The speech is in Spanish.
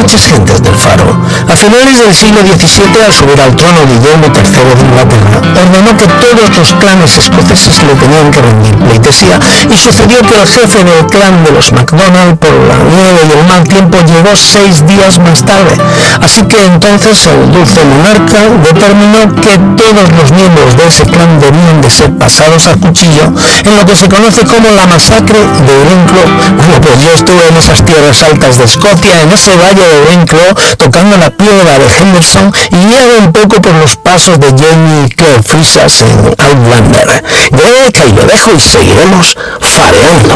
noches, gentes del Faro. A finales del siglo XVII, al subir al trono Guillermo III de Inglaterra, ordenó que todos los clanes escoceses le tenían que rendir pleitesía, y sucedió que el jefe del clan de los MacDonald, por la nieve y el mal tiempo, llegó 6 días más tarde. Así que entonces el dulce monarca determinó que todos los miembros de ese clan debían de ser pasados al cuchillo en lo que se conoce como la masacre de Wicklow. Bueno, pues yo estuve en esas tierras altas de Escocia, en ese valle de Wicklow, tocando la piedra de Henderson y guiado un poco por los pasos de Jamie Claire Frisas en Outlander. De ahí que ahí lo dejo y seguiremos fareando.